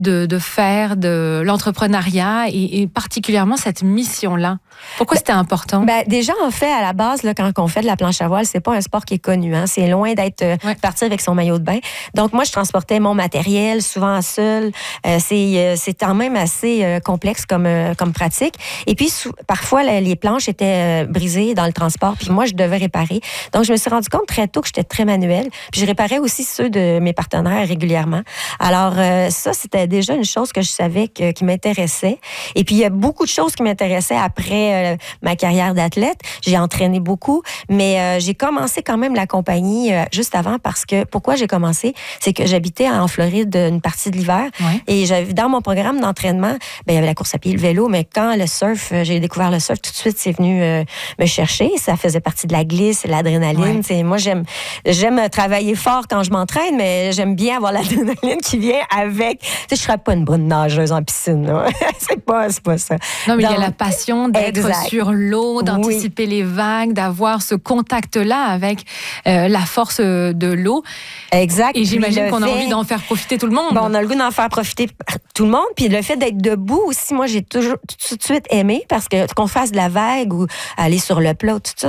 de faire de l'entrepreneuriat et particulièrement cette mission-là? Pourquoi c'était important? Déjà, en fait, à la base, là, quand on fait de la planche à voile, c'est pas un sport qui est connu. Hein? C'est loin d'être partir avec son maillot de bain. Donc, moi, je transportais mon matériel, souvent seul. C'est quand même assez complexe comme pratique. Et puis, parfois, les planches étaient brisées dans le transport, puis moi, je devais réparer. Donc, je me suis rendu compte très tôt que j'étais très manuelle. Puis, je réparais aussi ceux de mes partenaires régulièrement. Alors, ça, c'était déjà une chose que je savais qui m'intéressait. Et puis, il y a beaucoup de choses qui m'intéressaient après ma carrière d'athlète. J'ai entraîné beaucoup, mais j'ai commencé quand même la compagnie juste avant parce que, pourquoi j'ai commencé? C'est que j'habitais en Floride une partie de l'hiver et j'avais, dans mon programme d'entraînement, il y avait la course à pied, le vélo, mais quand le surf, j'ai découvert le surf, tout de suite, c'est venu me chercher. Ça faisait partie de la glisse, l'adrénaline. Moi, j'aime travailler fort quand je m'entraîne, mais j'aime bien avoir l'adrénaline qui vient avec. Je serais pas une bonne nageuse en piscine. Là. c'est pas ça. Non, mais il y a la passion d'être sur l'eau, d'anticiper les vagues, d'avoir ce contact-là avec la force de l'eau. Exact. Et j'imagine qu'on a envie d'en faire profiter tout le monde. On a le goût d'en faire profiter tout le monde. Puis le fait d'être debout aussi, moi, j'ai toujours tout de suite aimé parce que qu'on fasse de la vague ou aller sur le plat, tout ça,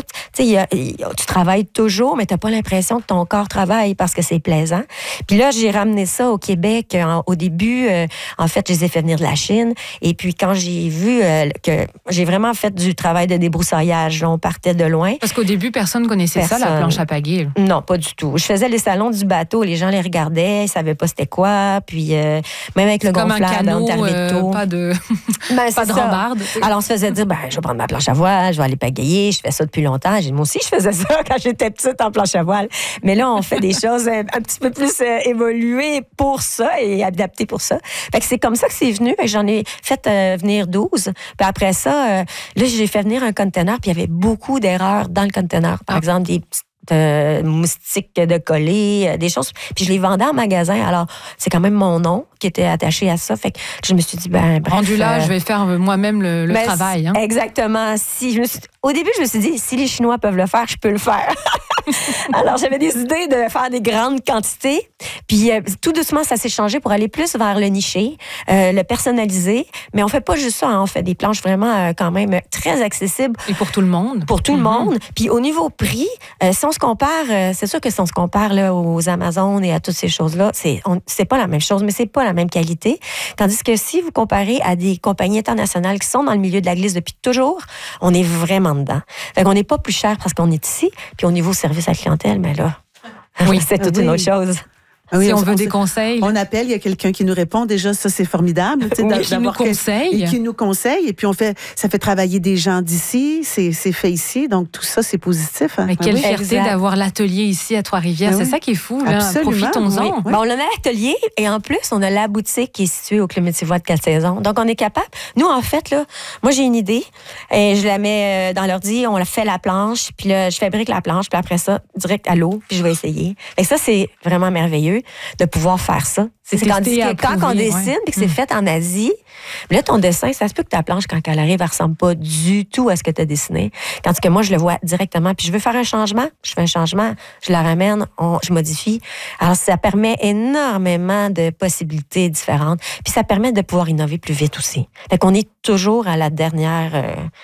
tu travailles toujours, mais tu n'as pas l'impression que ton corps travaille parce que c'est plaisant. Puis là, j'ai ramené ça au Québec. Au début, en fait, je les ai fait venir de la Chine. Et puis quand j'ai vu que j'ai vraiment fait du travail de débroussaillage, on partait de loin. Parce qu'au début, personne ne connaissait ça, la planche à pagaie. Non, pas du tout. Je faisais les salons du bateau, les gens les regardaient, ils savaient pas c'était quoi, puis même avec le gonflable d'Ontario. Pas de rambarde. Alors on se faisait dire, je vais prendre ma planche à voile, je vais aller pagayer, je fais ça depuis longtemps. Moi aussi, je faisais ça quand j'étais petite en planche à voile. Mais là, on fait des choses un petit peu plus évoluées pour ça et adaptées pour ça. Fait que c'est comme ça que c'est venu. J'en ai fait venir 12. Puis après ça, là, j'ai fait venir un conteneur, puis il y avait beaucoup d'erreurs dans le conteneur. Par exemple, des petites moustiques de coller, des choses. Puis je les vendais en magasin. Alors, c'est quand même mon nom qui était attaché à ça. Fait que je me suis dit, bref. Rendu là, je vais faire moi-même le travail. Hein. Exactement. Au début, je me suis dit, si les Chinois peuvent le faire, je peux le faire. Alors, j'avais des idées de faire des grandes quantités. Puis, tout doucement, ça s'est changé pour aller plus vers le niché, le personnalisé. Mais on fait pas juste ça. Hein. On fait des planches vraiment quand même très accessibles. Et pour tout le monde. Pour tout le monde. Puis, au niveau prix, si on se compare, c'est sûr que si on se compare là, aux Amazones et à toutes ces choses-là, c'est pas la même chose, mais c'est pas la même qualité. Tandis que si vous comparez à des compagnies internationales qui sont dans le milieu de la glisse depuis toujours, on est vraiment dedans. Fait qu'on n'est pas plus cher parce qu'on est ici. Puis au niveau service à la clientèle, mais là, c'est toute une autre chose. Oui, si on veut des conseils. On appelle, il y a quelqu'un qui nous répond. Déjà, ça, c'est formidable. Qui nous conseille. Et qui nous conseille. Et puis, ça fait travailler des gens d'ici. C'est fait ici. Donc, tout ça, c'est positif. Hein? Mais quelle fierté d'avoir l'atelier ici à Trois-Rivières. C'est ça qui est fou. Là. Profitons-en. Oui. On a l'atelier et en plus, on a la boutique qui est située au Club Métivois de 4 saisons. Donc, on est capable. Nous, en fait, là, moi, j'ai une idée. Et je la mets dans l'ordi. On la fait la planche. Puis là, je fabrique la planche. Puis après ça, direct à l'eau. Puis je vais essayer. Et ça, c'est vraiment merveilleux de pouvoir faire ça. C'est quand on dessine et que c'est fait en Asie, là, ton dessin, ça se peut que ta planche, quand elle arrive, elle ne ressemble pas du tout à ce que tu as dessiné. Tandis que moi, je le vois directement. Puis je veux faire un changement, je fais un changement, je la ramène, je modifie. Alors, ça permet énormément de possibilités différentes. Puis ça permet de pouvoir innover plus vite aussi. Fait qu'on est toujours à la dernière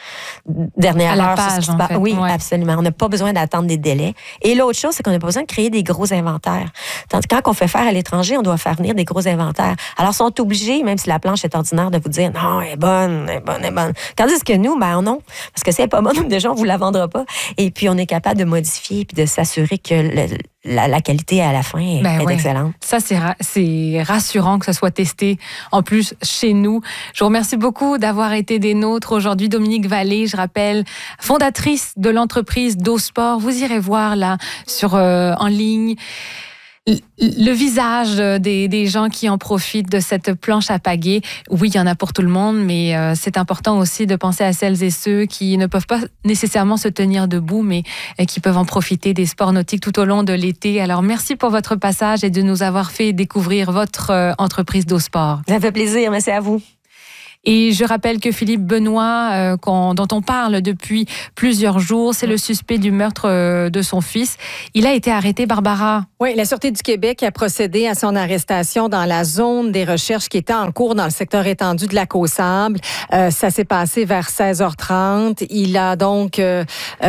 à la page, en fait. Oui, absolument. On n'a pas besoin d'attendre des délais. Et l'autre chose, c'est qu'on n'a pas besoin de créer des gros inventaires. Quand on fait faire à l'étranger, on doit faire venir des gros inventaires. Alors, ils sont obligés, même si la planche est ordinaire, de vous dire non, elle est bonne. Tandis que nous, non. Parce que si elle n'est pas bonne, déjà, on ne vous la vendra pas. Et puis, on est capable de modifier et de s'assurer que la qualité à la fin est excellente. Ça, c'est rassurant que ça soit testé en plus chez nous. Je vous remercie beaucoup d'avoir été des nôtres aujourd'hui. Dominique Vallée, je rappelle, fondatrice de l'entreprise DoSport. Vous irez voir là en ligne le visage des gens qui en profitent de cette planche à pagaie. Oui, il y en a pour tout le monde, mais c'est important aussi de penser à celles et ceux qui ne peuvent pas nécessairement se tenir debout, mais qui peuvent en profiter des sports nautiques tout au long de l'été. Alors, merci pour votre passage et de nous avoir fait découvrir votre entreprise DoSport. Ça fait plaisir, merci à vous. Et je rappelle que Philippe Benoît, dont on parle depuis plusieurs jours, c'est le suspect du meurtre de son fils. Il a été arrêté, Barbara. Oui, la Sûreté du Québec a procédé à son arrestation dans la zone des recherches qui était en cours dans le secteur étendu de Lac-aux-Sables. Ça s'est passé vers 16h30. Il a donc, il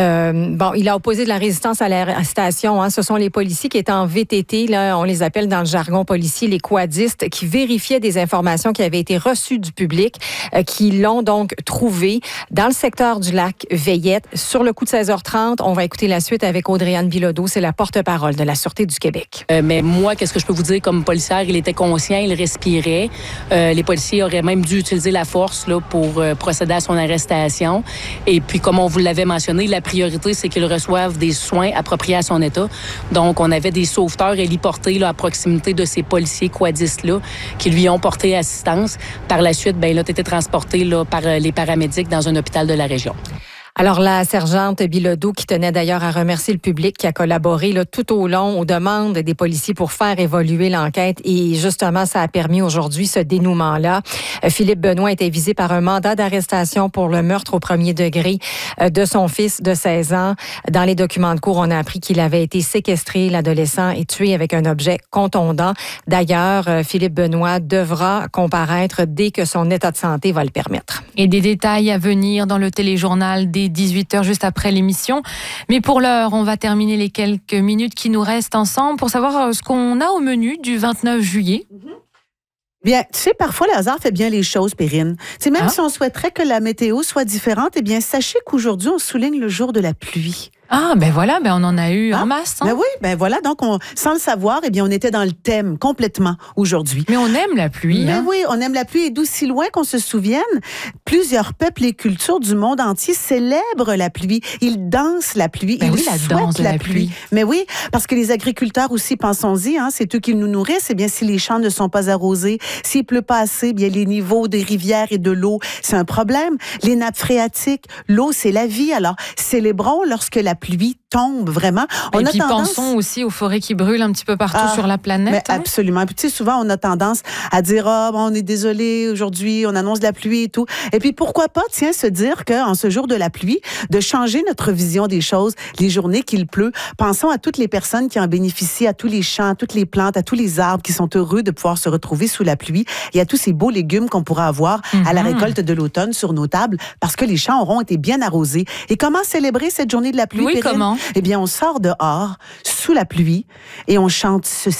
a opposé de la résistance à l'arrestation. Ce sont les policiers qui étaient en VTT, là, on les appelle dans le jargon policier les quadistes, qui vérifiaient des informations qui avaient été reçues du public, qui l'ont donc trouvé dans le secteur du lac Veillette. Sur le coup de 16h30, on va écouter la suite avec Audrey-Anne Bilodeau, c'est la porte-parole de la Sûreté du Québec. Mais moi, qu'est-ce que je peux vous dire comme policière? Il était conscient, il respirait. Les policiers auraient même dû utiliser la force là, pour procéder à son arrestation. Et puis, comme on vous l'avait mentionné, la priorité, c'est qu'il reçoive des soins appropriés à son état. Donc, on avait des sauveteurs héliportés là, à proximité de ces policiers quadistes-là qui lui ont porté assistance. Par la suite, il a été transporté là, par les paramédics dans un hôpital de la région. Alors, la sergente Bilodeau, qui tenait d'ailleurs à remercier le public qui a collaboré là, tout au long aux demandes des policiers pour faire évoluer l'enquête. Et justement, ça a permis aujourd'hui ce dénouement-là. Philippe Benoît était visé par un mandat d'arrestation pour le meurtre au premier degré de son fils de 16 ans. Dans les documents de cour, on a appris qu'il avait été séquestré, l'adolescent, et tué avec un objet contondant. D'ailleurs, Philippe Benoît devra comparaître dès que son état de santé va le permettre. Et des détails à venir dans le téléjournal dès 18h, juste après l'émission. Mais pour l'heure, on va terminer les quelques minutes qui nous restent ensemble pour savoir ce qu'on a au menu du 29 juillet. Bien, tu sais, parfois, le hasard fait bien les choses, Perrine. C'est même si on souhaiterait que la météo soit différente, eh bien, sachez qu'aujourd'hui, on souligne le jour de la pluie. Ah, ben voilà, on en a eu en masse. Ben oui, voilà. Donc, sans le savoir, eh bien, on était dans le thème complètement aujourd'hui. Mais on aime la pluie. Mais oui, on aime la pluie. Et d'aussi loin qu'on se souvienne, plusieurs peuples et cultures du monde entier célèbrent la pluie. Ils dansent la pluie. Ben ils oui, la danse de la pluie. Mais oui, parce que les agriculteurs aussi, pensons-y, c'est eux qui nous nourrissent. Eh bien, si les champs ne sont pas arrosés, s'il pleut pas assez, bien, les niveaux des rivières et de l'eau, c'est un problème. Les nappes phréatiques, l'eau, c'est la vie. Alors, célébrons lorsque la pluie tombe, vraiment. Et puis pensons aussi aux forêts qui brûlent un petit peu partout sur la planète. Mais absolument. Puis tu sais, souvent, on a tendance à dire, on est désolé, aujourd'hui, on annonce de la pluie et tout. Et puis pourquoi pas, se dire qu'en ce jour de la pluie, de changer notre vision des choses, les journées qu'il pleut. Pensons à toutes les personnes qui en bénéficient, à tous les champs, à toutes les plantes, à tous les arbres qui sont heureux de pouvoir se retrouver sous la pluie et à tous ces beaux légumes qu'on pourra avoir à la récolte de l'automne sur nos tables parce que les champs auront été bien arrosés. Et comment célébrer cette journée de la pluie? Oui, comment? Eh bien, on sort dehors, sous la pluie, et on chante ceci.